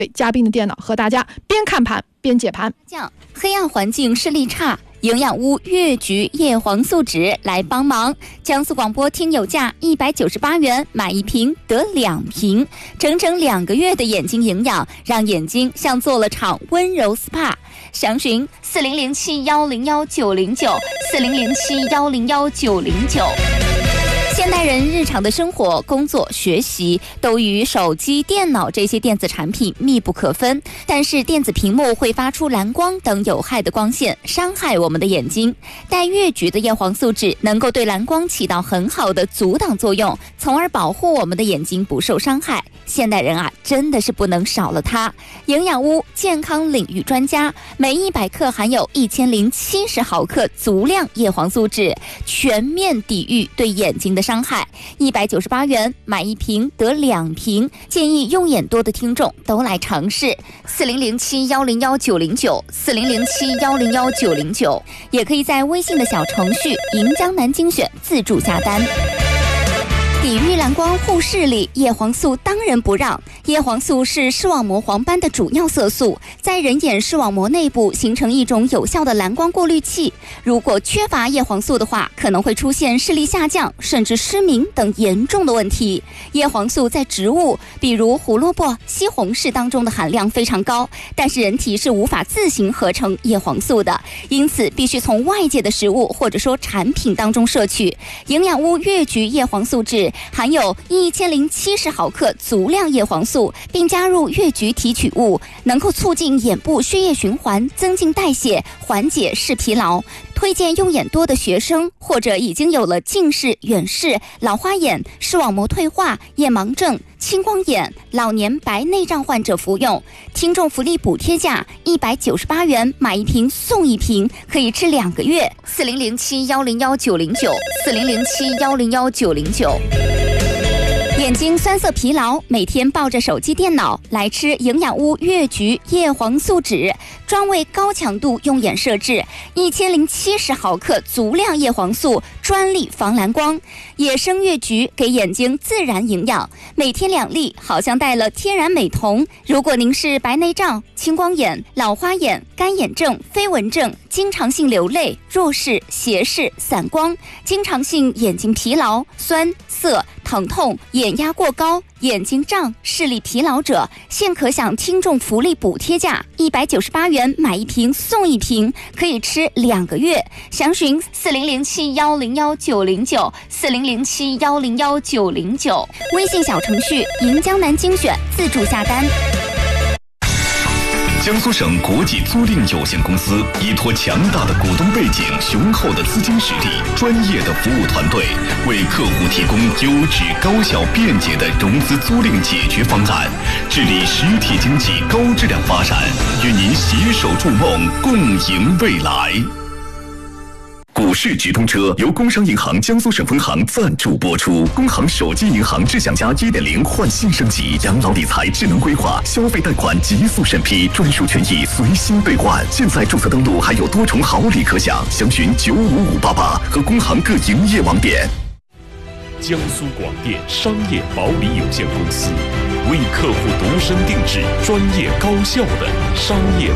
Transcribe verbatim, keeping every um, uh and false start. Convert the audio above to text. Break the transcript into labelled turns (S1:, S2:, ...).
S1: 嘉宾的电脑和大家边看盘边解盘。
S2: 黑暗环境视力差，营养屋越橘叶黄素酯来帮忙。江苏广播听友价一百九十八元买一瓶得两瓶，整整两个月的眼睛营养，让眼睛像做了场温柔 S P A。 详询四零零七幺零幺九零九四零零七幺零幺九零九。现代人日常的生活、工作、学习都与手机、电脑这些电子产品密不可分，但是电子屏幕会发出蓝光等有害的光线，伤害我们的眼睛。带越橘的叶黄素酯能够对蓝光起到很好的阻挡作用，从而保护我们的眼睛不受伤害。现代人啊，真的是不能少了它。营养屋健康领域专家，每一百克含有一千零七十毫克足量叶黄素酯，全面抵御对眼睛的伤害。一百九十八元买一瓶得两瓶，建议用眼多的听众都来尝试。四零零七幺零幺九零九四零零七幺零幺九零九，也可以在微信的小程序银江南精选自助下单。抵御蓝光护视力，叶黄素当仁不让。叶黄素是视网膜黄斑的主要色素，在人眼视网膜内部形成一种有效的蓝光过滤器。如果缺乏叶黄素的话，可能会出现视力下降，甚至失明等严重的问题。叶黄素在植物，比如胡萝卜、西红柿当中的含量非常高，但是人体是无法自行合成叶黄素的，因此必须从外界的食物或者说产品当中摄取。营养屋越橘叶黄素酯含有一千零七十毫克足量叶黄素，并加入越橘提取物，能够促进眼部血液循环，增进代谢，缓解视疲劳。推荐用眼多的学生或者已经有了近视、远视、老花眼、视网膜退化、夜盲症、青光眼、老年白内障患者服用。听众福利补贴价一百九十八元买一瓶送一瓶，可以吃两个月。四零零七幺零幺九零九四零零七幺零幺九零九。眼睛酸涩疲劳，每天抱着手机电脑来吃营养屋越橘叶黄素酯，专为高强度用眼设置，一千零七十毫克足量叶黄素，专利防蓝光。野生越橘给眼睛自然营养，每天两粒，好像带了天然美瞳。如果您是白内障、青光眼、老花眼、干眼症、飞蚊症，经常性流泪、弱视、斜视、散光，经常性眼睛疲劳、酸涩、疼痛、眼压过高、眼睛胀、视力疲劳者，现可享听众福利补贴价一百九十八元买一瓶送一瓶，可以吃两个月。详询四零零七幺零幺九零九四零零七幺零幺九零九，微信小程序银江南精选自助下单。
S3: 江苏省国际租赁有限公司依托强大的股东背景、雄厚的资金实力、专业的服务团队，为客户提供优质、高效、便捷的融资租赁解决方案，致力实体经济高质量发展，与您携手筑梦，共赢未来。股市直通车由工商银行江苏省分行赞助播出。工行手机银行智享家 一点零 焕新升级，养老理财智能规划，消费贷款极速审批，专属权益随心兑换。现在注册登录还有多重好礼可享，详询九五五八八和工行各营业网点。
S4: 江苏广电商业保理有限公司为客户度身定制、专业高效的商业